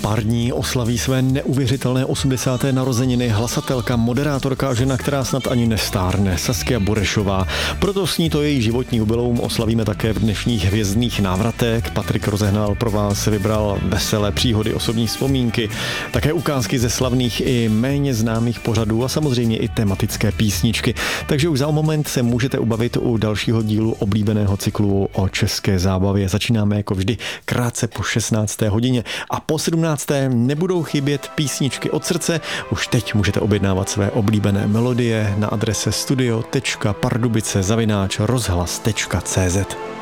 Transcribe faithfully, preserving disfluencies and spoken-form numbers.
pár dní oslaví své neuvěřitelné osmdesáté narozeniny hlasatelka, moderátorka a žena, která snad ani nestárne, Saskia Burešová. Proto s ní to její životní jubileum oslavíme také v dnešních hvězdných návratech. Patrik Rozehnal pro vás vybral veselé příhody, osobní vzpomínky, také ukázky ze slavných i méně známých pořadů a samozřejmě i tematické písničky. Takže už za moment se můžete ubavit u dalšího dílu oblíbeného cyklu o české zábavě. Začínáme jako vždy krátce po šestnácté hodině a po sedmnácté nebudou chybět písničky od srdce. Už teď můžete objednávat své oblíbené melodie na adrese studio tečka pardubice zavináč rozhlas tečka cé zet.